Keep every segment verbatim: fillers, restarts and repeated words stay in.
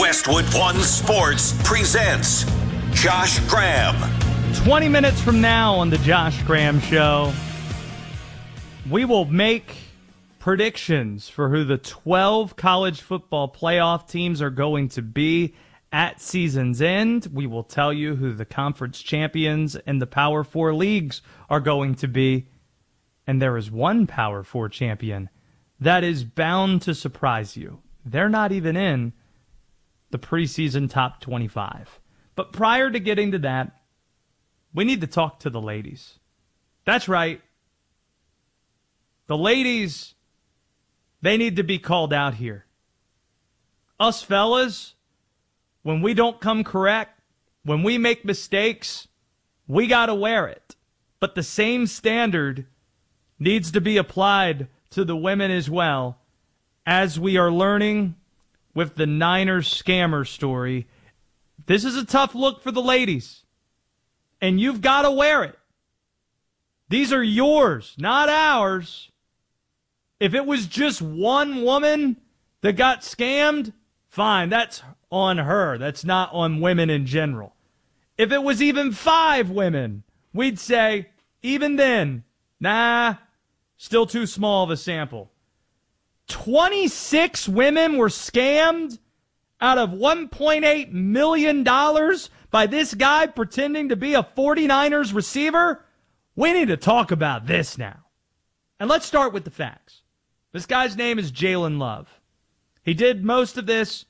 Westwood One Sports presents Josh Graham. twenty minutes from now on the Josh Graham Show, we will make predictions for who the twelve college football playoff teams are going to be at season's end. We will tell you who the conference champions and the Power Four leagues are going to be. And there is one Power Four champion that is bound to surprise you. They're not even in the preseason top twenty-five. But prior to getting to that, we need to talk to the ladies. That's right. The ladies, they need to be called out here. Us fellas, when we don't come correct, when we make mistakes, we got to wear it. But the same standard needs to be applied to the women as well, as we are learning with the Niners scammer story. This is a tough look for the ladies, and you've got to wear it. These are yours, not ours. If it was just one woman that got scammed, fine, that's on her. That's not on women in general. If it was even five women, we'd say, even then, nah, still too small of a sample. twenty-six women were scammed out of one point eight million dollars by this guy pretending to be a 49ers receiver? We need to talk about this now. And let's start with the facts. This guy's name is Jalen Love. He did most of this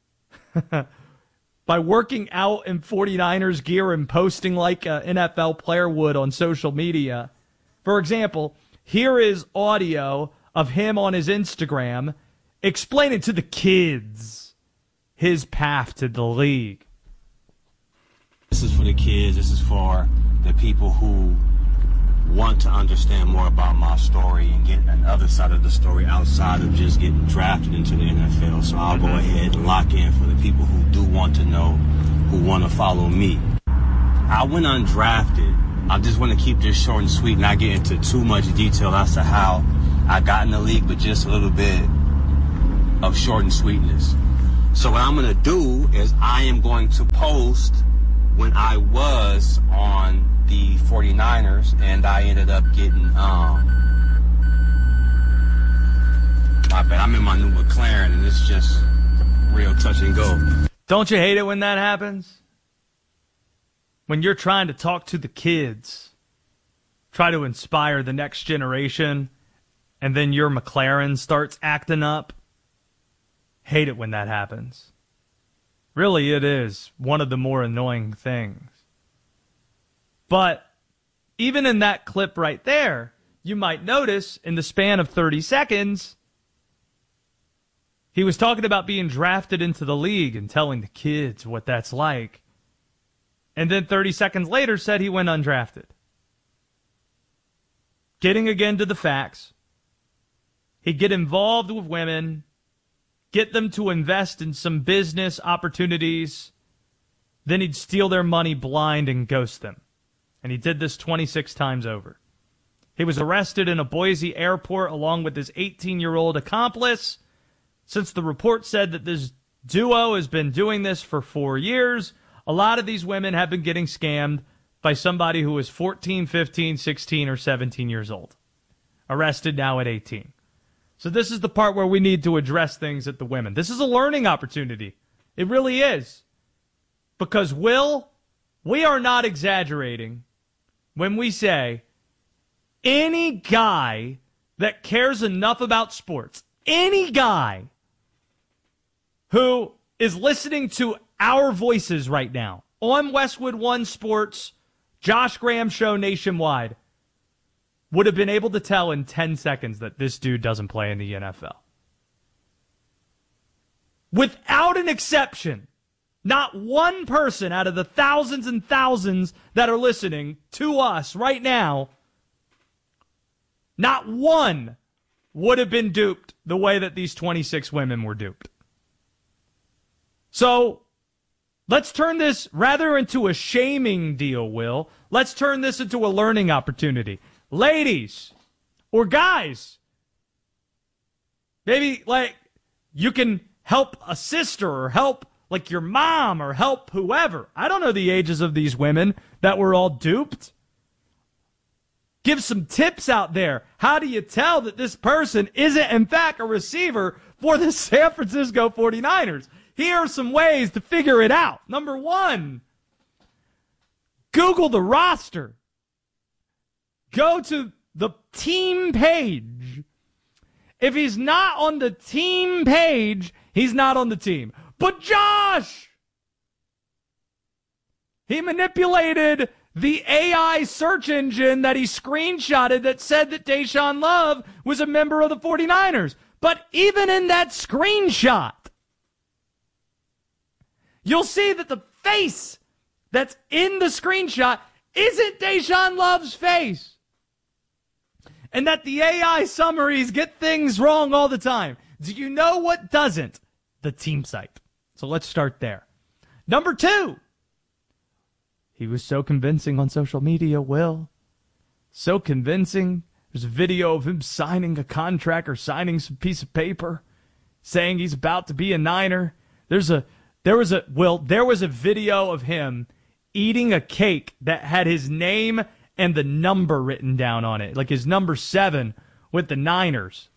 by working out in 49ers gear and posting like an N F L player would on social media. For example, here is audio of him on his Instagram explaining to the kids his path to the league. This is for the kids. This is for the people who want to understand more about my story and get another side of the story outside of just getting drafted into the N F L. So I'll go ahead and lock in for the people who do want to know, who want to follow me. I went undrafted. I just want to keep this short and sweet, not get into too much detail as to how I got in the league, but just a little bit of short and sweetness. So what I'm going to do is I am going to post when I was on the 49ers and I ended up getting, um, my bad, I'm in my new McLaren and it's just real touch and go. Don't you hate it when that happens? When you're trying to talk to the kids, try to inspire the next generation, and then your McLaren starts acting up. Hate it when that happens. Really, it is one of the more annoying things. But even in that clip right there, you might notice in the span of thirty seconds, he was talking about being drafted into the league and telling the kids what that's like. And then thirty seconds later said he went undrafted. Getting again to the facts. He'd get involved with women, get them to invest in some business opportunities, then he'd steal their money blind and ghost them. And he did this twenty-six times over. He was arrested in a Boise airport along with his eighteen-year-old accomplice. Since the report said that this duo has been doing this for four years, a lot of these women have been getting scammed by somebody who is fourteen, fifteen, sixteen, or seventeen years old. Arrested now at eighteen. So this is the part where we need to address things at the women. This is a learning opportunity. It really is. Because, Will, we are not exaggerating when we say any guy that cares enough about sports, any guy who is listening to our voices right now on Westwood One Sports, Josh Graham Show nationwide, would have been able to tell in ten seconds that this dude doesn't play in the N F L. Without an exception, not one person out of the thousands and thousands that are listening to us right now, not one would have been duped the way that these twenty-six women were duped. So, let's turn this rather into a shaming deal, Will. Let's turn this into a learning opportunity. Ladies, or guys, maybe like you can help a sister or help like your mom or help whoever. I don't know the ages of these women that were all duped. Give some tips out there. How do you tell that this person isn't, in fact, a receiver for the San Francisco forty-niners? Here are some ways to figure it out. Number one, Google the roster. Go to the team page. If he's not on the team page, he's not on the team. But Josh, he manipulated the A I search engine that he screenshotted that said that Deshaun Love was a member of the forty-niners. But even in that screenshot, you'll see that the face that's in the screenshot isn't Deshaun Love's face. And that the A I summaries get things wrong all the time. Do you know what doesn't? The team site. So let's start there. Number two. He was so convincing on social media, Will. So convincing. There's a video of him signing a contract or signing some piece of paper saying he's about to be a Niner. There's a, there was a, Will, there was a video of him eating a cake that had his name and the number written down on it, like his number seven with the Niners.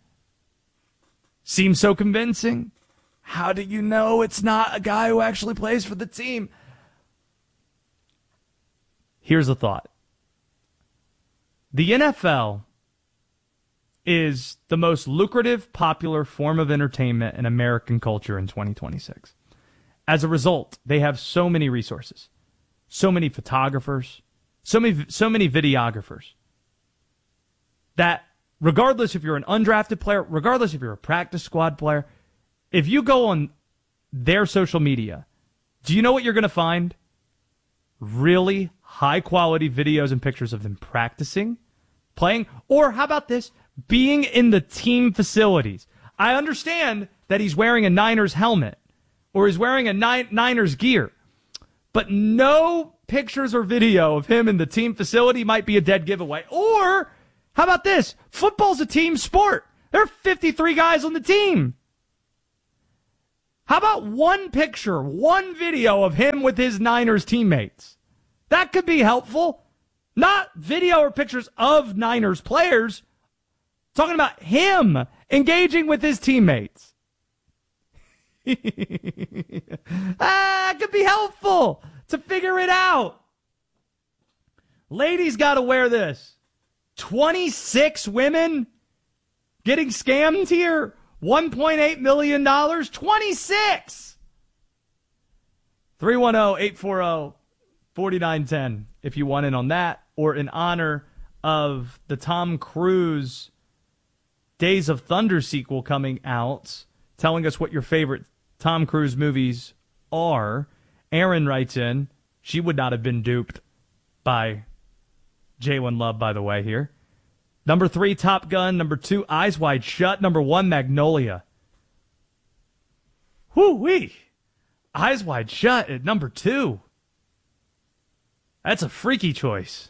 Seems so convincing. How do you know it's not a guy who actually plays for the team? Here's a thought. The N F L is the most lucrative, popular form of entertainment in American culture in twenty twenty-six. As a result, they have so many resources, so many photographers, So many, so many videographers that regardless if you're an undrafted player, regardless if you're a practice squad player, if you go on their social media, do you know what you're going to find? Really high quality videos and pictures of them practicing, playing, or how about this, being in the team facilities. I understand that he's wearing a Niners helmet or he's wearing a Niners gear, but no pictures or video of him in the team facility might be a dead giveaway. Or, how about this? Football's a team sport. There are fifty-three guys on the team. How about one picture, one video of him with his Niners teammates? That could be helpful. Not video or pictures of Niners players. Talking about him engaging with his teammates. Ah, it could be helpful to figure it out. Ladies got to wear this. twenty-six women getting scammed here. one point eight million dollars. twenty-six. three one zero, eight four zero, four nine one zero if you want in on that, or in honor of the Tom Cruise Days of Thunder sequel coming out, telling us what your favorite Tom Cruise movies are. Aaron writes in, she would not have been duped by Jalen Love, by the way, here. Number three, Top Gun. Number two, Eyes Wide Shut. Number one, Magnolia. Whoo-wee. Eyes Wide Shut at number two. That's a freaky choice.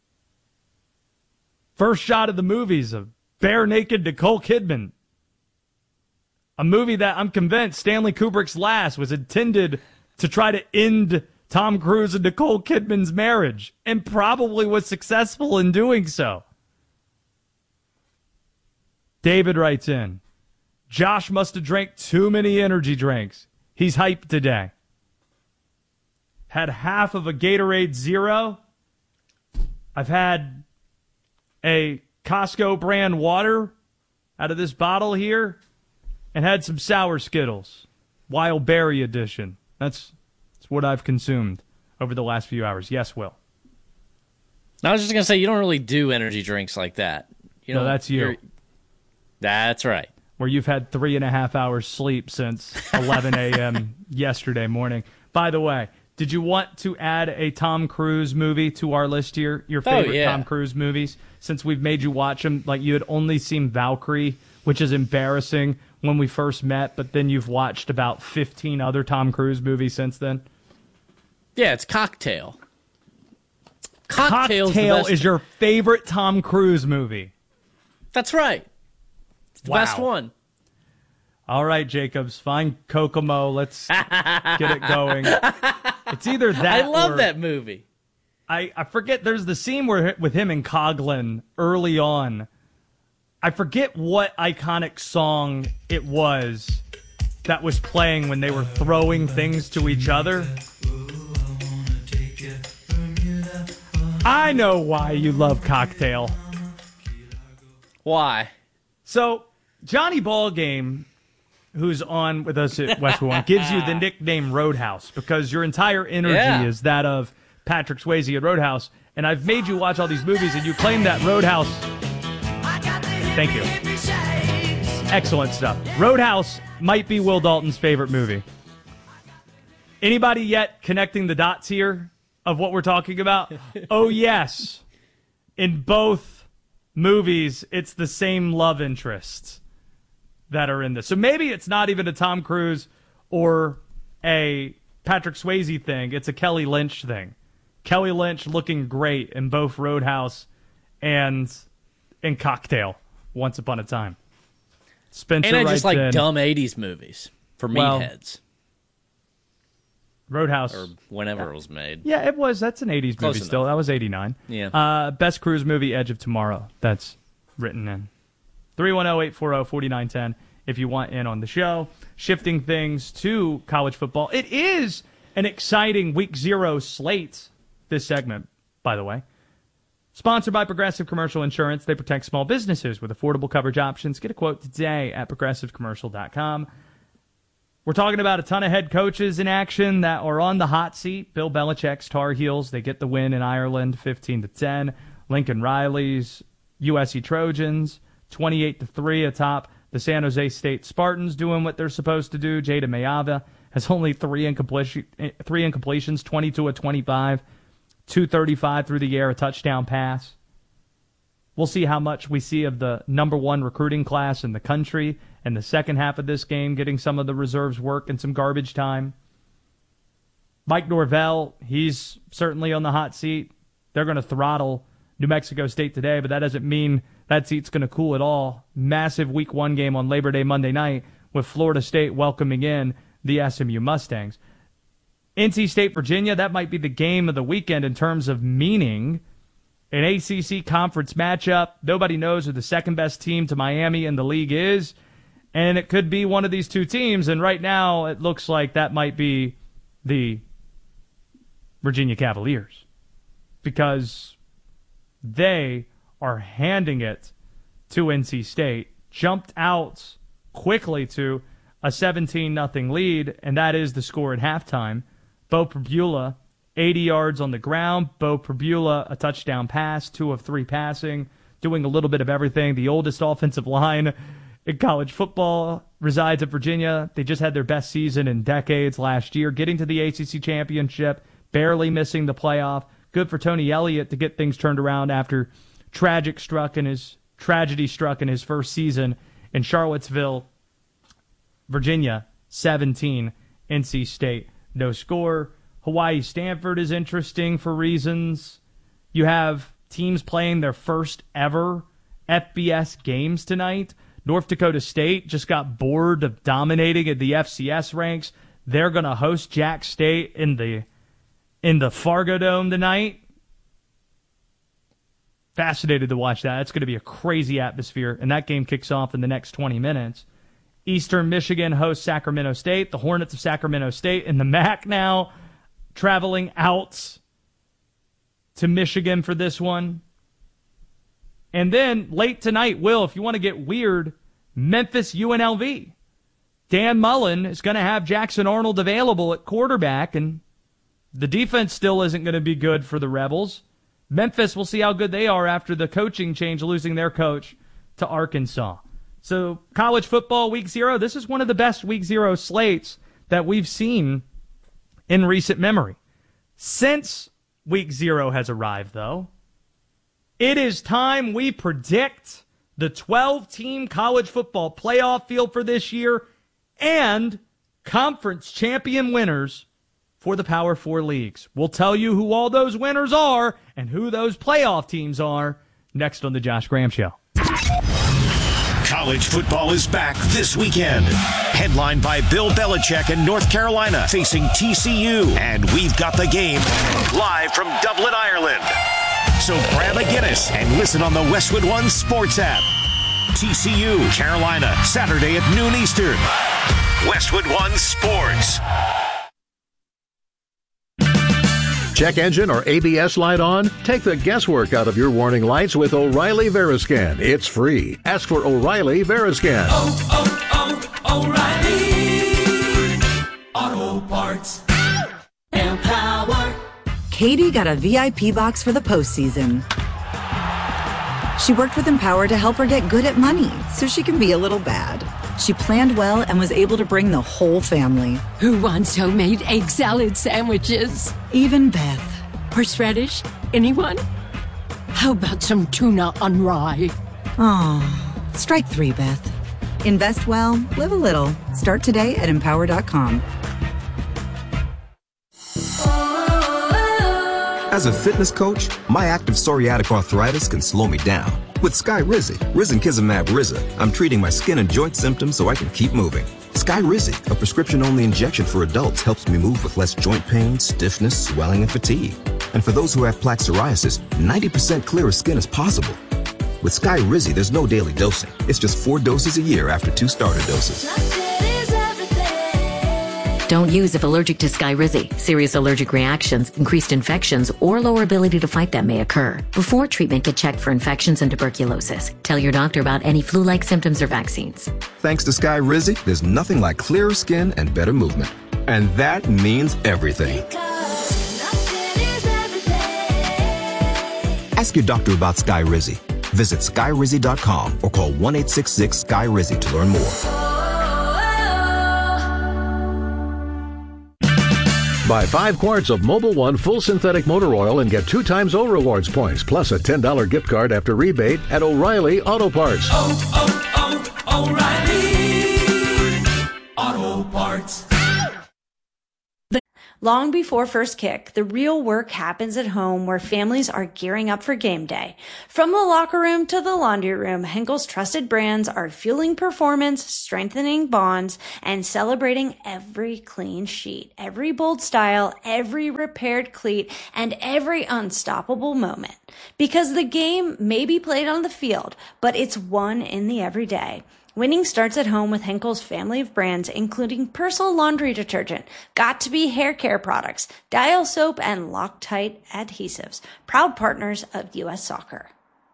First shot of the movies of bare naked Nicole Kidman. A movie that I'm convinced Stanley Kubrick's Last was intended to try to end Tom Cruise and Nicole Kidman's marriage, and probably was successful in doing so. David writes in, Josh must have drank too many energy drinks. He's hyped today. Had half of a Gatorade Zero. I've had a Costco brand water out of this bottle here, and had some sour Skittles, Wild Berry edition. That's, that's what I've consumed over the last few hours. Yes, Will. I was just going to say, you don't really do energy drinks like that. You know, no, that's you. That's right. Where you've had three and a half hours sleep since eleven a.m. yesterday morning. By the way, did you want to add a Tom Cruise movie to our list here? Your favorite oh, yeah. Tom Cruise movies? Since we've made you watch them, like you had only seen Valkyrie, which is embarrassing when we first met, but then you've watched about fifteen other Tom Cruise movies since then. Yeah, it's Cocktail. Cocktail's Cocktail the best. is your favorite Tom Cruise movie. That's right. It's the Wow. best one. All right, Jacobs, find Kokomo. Let's get it going. It's either that I love or, that movie. I, I forget, there's the scene where with him and Coughlin early on. I forget what iconic song it was that was playing when they were throwing things to each other. I know why you love Cocktail. Why? So, Johnny Ballgame, who's on with us at Westwood One, gives you the nickname Roadhouse because your entire energy Yeah. is that of Patrick Swayze at Roadhouse. And I've made you watch all these movies, and you claim that Roadhouse... Thank you. Excellent stuff. Roadhouse might be Will Dalton's favorite movie. Anybody yet connecting the dots here of what we're talking about? Oh, yes. In both movies, it's the same love interests that are in this. So maybe it's not even a Tom Cruise or a Patrick Swayze thing. It's a Kelly Lynch thing. Kelly Lynch looking great in both Roadhouse and in Cocktail. Once Upon a Time. Spencer And I just like in, dumb eighties movies for Well, meatheads. Roadhouse. Or whenever it was made. Yeah, it was. That's an eighties Close movie still. enough. That was eighty-nine. Yeah. Uh, best cruise movie, Edge of Tomorrow. That's written in. three one zero, eight four zero, four nine one zero if you want in on the show. Shifting things to college football. It is an exciting week zero slate, this segment, by the way. Sponsored by Progressive Commercial Insurance. They protect small businesses with affordable coverage options. Get a quote today at progressive commercial dot com. We're talking about a ton of head coaches in action that are on the hot seat. Bill Belichick's Tar Heels, they get the win in Ireland, fifteen to ten. Lincoln Riley's U S C Trojans, twenty-eight to three atop the San Jose State Spartans, doing what they're supposed to do. Jada Mayava has only three, incompletion, three incompletions, twenty-two of twenty-five. two thirty-five through the air, a touchdown pass. We'll see how much we see of the number one recruiting class in the country in the second half of this game, getting some of the reserves work and some garbage time. Mike Norvell, he's certainly on the hot seat. They're going to throttle New Mexico State today, but that doesn't mean that seat's going to cool at all. Massive week one game on Labor Day Monday night with Florida State welcoming in the S M U Mustangs. N C State, Virginia, that might be the game of the weekend in terms of meaning. An A C C conference matchup. Nobody knows who the second-best team to Miami in the league is. And it could be one of these two teams. And right now, it looks like that might be the Virginia Cavaliers. Because they are handing it to N C State. Jumped out quickly to a seventeen nothing lead, and that is the score at halftime. Bo Pribula, eighty yards on the ground. Bo Pribula, a touchdown pass, two of three passing, doing a little bit of everything. The oldest offensive line in college football resides at Virginia. They just had their best season in decades last year, getting to the A C C championship, barely missing the playoff. Good for Tony Elliott to get things turned around after tragic struck in his tragedy struck in his first season in Charlottesville, Virginia, seventeen, N C State. No score. Hawaii Stanford is interesting for reasons. You have teams playing their first ever F B S games tonight. North Dakota State just got bored of dominating at the F C S ranks. They're going to host Jack State in the in the Fargo Dome tonight. Fascinated to watch that. It's going to be a crazy atmosphere, and that game kicks off in the next twenty minutes. Eastern Michigan hosts Sacramento State. The Hornets of Sacramento State in the M A C now traveling out to Michigan for this one. And then late tonight, Will, if you want to get weird, Memphis U N L V. Dan Mullen is going to have Jackson Arnold available at quarterback, and the defense still isn't going to be good for the Rebels. Memphis, we'll see how good they are after the coaching change, losing their coach to Arkansas. So college football week zero, this is one of the best week zero slates that we've seen in recent memory. Since week zero has arrived, though, it is time we predict the twelve-team college football playoff field for this year and conference champion winners for the Power Four leagues. We'll tell you who all those winners are and who those playoff teams are next on the Josh Graham Show. College football is back this weekend. Headlined by Bill Belichick in North Carolina facing T C U. And we've got the game live from Dublin, Ireland. So grab a Guinness and listen on the Westwood One Sports app. T C U, Carolina, Saturday at noon Eastern. Westwood One Sports. Check engine or A B S light on? Take the guesswork out of your warning lights with O'Reilly Veriscan. It's free. Ask for O'Reilly Veriscan. Oh, oh, oh, O'Reilly Auto Parts. Empower. Katie got a V I P box for the postseason. She worked with Empower to help her get good at money so she can be a little bad. She planned well and was able to bring the whole family. Who wants homemade egg salad sandwiches? Even Beth. Horseradish? Anyone? How about some tuna on rye? Oh, strike three, Beth. Invest well, live a little. Start today at empower dot com. As a fitness coach, my active psoriatic arthritis can slow me down. With Skyrizi, Risankizumab Riza, I'm treating my skin and joint symptoms so I can keep moving. Skyrizi, a prescription-only injection for adults, helps me move with less joint pain, stiffness, swelling, and fatigue. And for those who have plaque psoriasis, ninety percent clearer skin is possible. With Skyrizi, there's no daily dosing. It's just four doses a year after two starter doses. Don't use if allergic to Skyrizi. Serious allergic reactions, increased infections, or lower ability to fight them may occur. Before treatment, get checked for infections and tuberculosis. Tell your doctor about any flu-like symptoms or vaccines. Thanks to Skyrizi, there's nothing like clearer skin and better movement. And that means everything. Ask your doctor about Skyrizi. Visit Skyrizi dot com or call one eight six six Sky Rizi to learn more. Buy five quarts of Mobil One full synthetic motor oil and get two times O Rewards points, plus a ten dollars gift card after rebate at O'Reilly Auto Parts. Oh, oh, oh, O'Reilly Auto Parts. Long before first kick, the real work happens at home where families are gearing up for game day. From the locker room to the laundry room, Henkel's trusted brands are fueling performance, strengthening bonds, and celebrating every clean sheet, every bold style, every repaired cleat, and every unstoppable moment. Because the game may be played on the field, but it's won in the everyday. Winning starts at home with Henkel's family of brands, including Persil laundry detergent, Got2b hair care products, Dial soap, and Loctite adhesives. Proud partners of U S Soccer.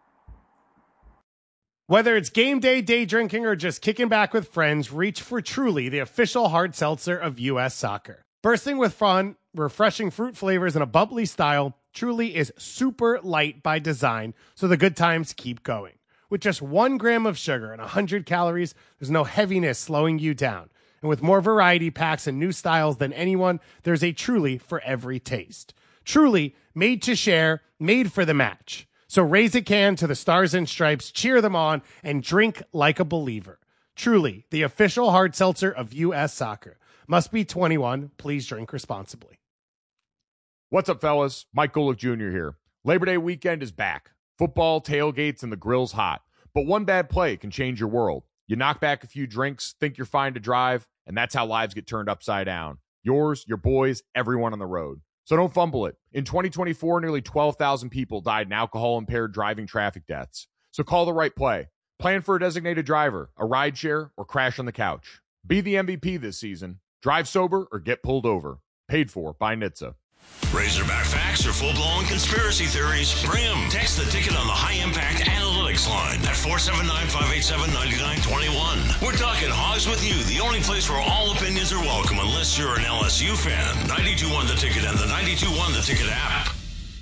Whether it's game day, day drinking, or just kicking back with friends, reach for Truly, the official hard seltzer of U S Soccer. Bursting with fun, refreshing fruit flavors, and a bubbly style, Truly is super light by design, so the good times keep going. With just one gram of sugar and one hundred calories, there's no heaviness slowing you down. And with more variety packs and new styles than anyone, there's a Truly for every taste. Truly, made to share, made for the match. So raise a can to the Stars and Stripes, cheer them on, and drink like a believer. Truly, the official hard seltzer of U S Soccer. Must be twenty-one. Please drink responsibly. What's up, fellas? Mike Golick Junior here. Labor Day weekend is back. Football, tailgates, and the grill's hot. But one bad play can change your world. You knock back a few drinks, think you're fine to drive, and that's how lives get turned upside down. Yours, your boys, everyone on the road. So don't fumble it. In twenty twenty-four, nearly twelve thousand people died in alcohol-impaired driving traffic deaths. So call the right play. Plan for a designated driver, a rideshare, or crash on the couch. Be the M V P this season. Drive sober or get pulled over. Paid for by N H T S A. Razorback facts or full-blown conspiracy theories? Bring them. Text the ticket on the high-impact analytics line at four seven nine, five eight seven, nine nine two one. We're talking Hogs with You, the only place where all opinions are welcome unless you're an L S U fan. ninety-two point one The Ticket and the ninety-two point one The Ticket app.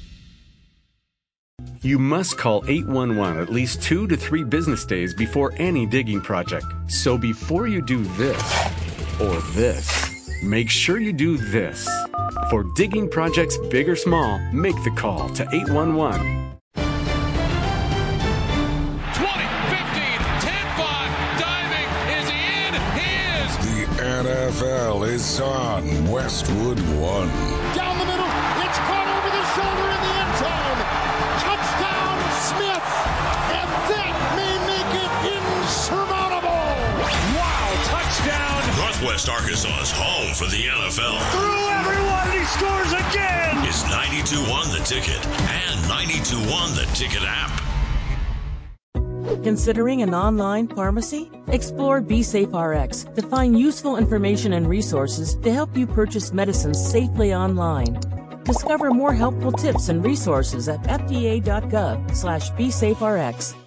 You must call eight one one at least two to three business days before any digging project. So before you do this or this, make sure you do this. For digging projects big or small, make the call to eight one one. twenty, fifteen, ten, five, diving, is he in? He is! The N F L is on Westwood One. Down the middle, it's caught over the shoulder in the end zone. Touchdown, Smith! And that may make it insurmountable! West Arkansas's home for the N F L. Through everyone, he scores again! Is ninety-two one The Ticket and ninety-two one The Ticket app. Considering an online pharmacy? Explore BeSafeRx to find useful information and resources to help you purchase medicines safely online. Discover more helpful tips and resources at F D A dot gov slash BeSafeRx.